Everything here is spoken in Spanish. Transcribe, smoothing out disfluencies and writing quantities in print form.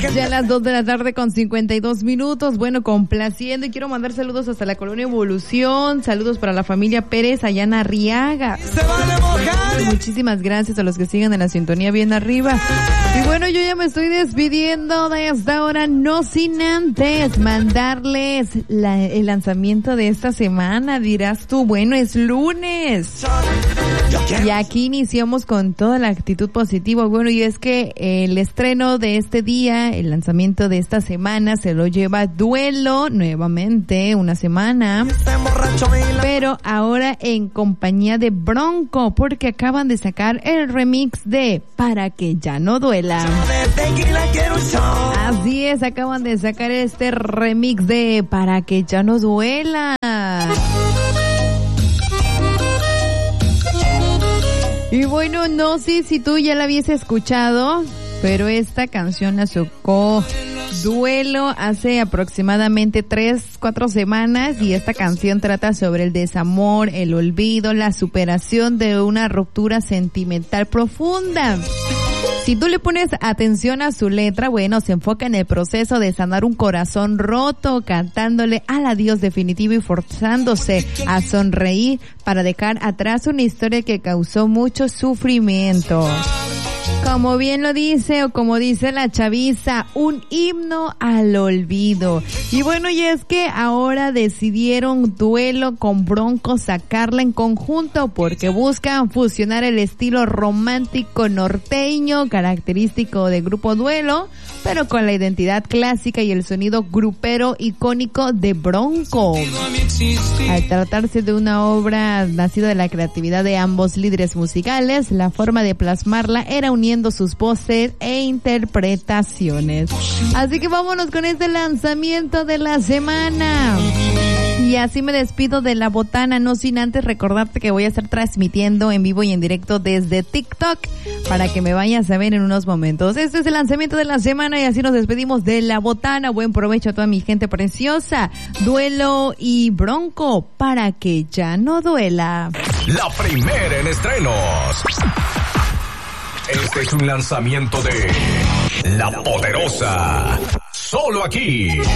Ya a las 2 de la tarde con 52 minutos. Bueno, complaciendo, y quiero mandar saludos hasta la Colonia Evolución. Saludos para la familia Pérez allá en Arriaga. Muchísimas gracias a los que siguen en la sintonía bien arriba. Y bueno, yo ya me estoy despidiendo de esta hora, no sin antes mandarles el lanzamiento de esta semana. Dirás tú, bueno, es lunes. Y aquí iniciamos con toda la actitud positiva. Bueno, y es que el estreno de este día, el lanzamiento de esta semana, se lo lleva Duelo, nuevamente, una semana. Pero ahora en compañía de Bronco, porque acaban de sacar el remix de Para que ya no duela. Así es, acaban de sacar este remix de Para que ya no duela. Y bueno, no sé si tú ya la habías escuchado, pero esta canción la sacó Duelo hace aproximadamente 3-4 semanas, y esta canción trata sobre el desamor, el olvido, la superación de una ruptura sentimental profunda. Si tú le pones atención a su letra, bueno, se enfoca en el proceso de sanar un corazón roto, cantándole al adiós definitivo y forzándose a sonreír para dejar atrás una historia que causó mucho sufrimiento. Como bien lo dice, o como dice la chaviza, un himno al olvido. Y bueno, y es que ahora decidieron Duelo con Bronco sacarla en conjunto, porque buscan fusionar el estilo romántico norteño característico de Grupo Duelo, pero con la identidad clásica y el sonido grupero icónico de Bronco. Al tratarse de una obra nacida de la creatividad de ambos líderes musicales, la forma de plasmarla era uniendo sus voces e interpretaciones. Así que vámonos con este lanzamiento de la semana. Y así me despido de La Botana, no sin antes recordarte que voy a estar transmitiendo en vivo y en directo desde TikTok para que me vayas a ver en unos momentos. Este es el lanzamiento de la semana y así nos despedimos de La Botana. Buen provecho a toda mi gente preciosa. Duelo y Bronco, Para que ya no duela. La primera en estrenos. Este es un lanzamiento de La Poderosa. Solo aquí.